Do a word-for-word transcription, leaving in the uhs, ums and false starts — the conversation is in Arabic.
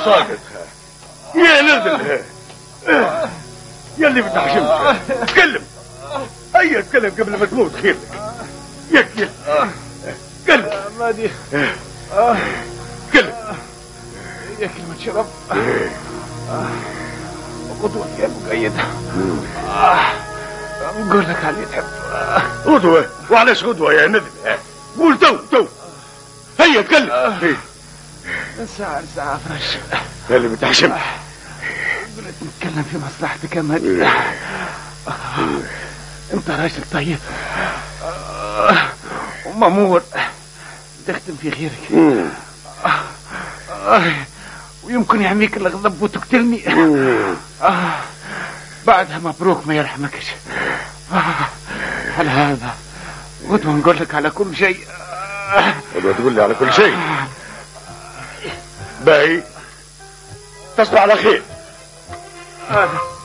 ساقط يا نزل يا اللي بتحشمش تكلم. هيا تكلم قبل ما تموت خير لك. يك يك تكلم. مادي تكلم يا كلمة شرف قدوة يا مقيد. نقول لك علي تحب. غدوة؟ وعلاش غدوة يا ندم؟ قول تو تو. هيا تكلم. ساعة ساعة فرش. يا اللي بتحشم. قلت نتكلم في مصلحتك يا مادي. انت راجل طيب ومامور تخدم في غيرك ويمكن يحميك الغضب وتقتلني. بعدها مبروك ما يرحمكش. على هذا غدوة نقول لك على كل شيء. غدوة تقول لي على كل شيء. باهي تصبح على خير. هذا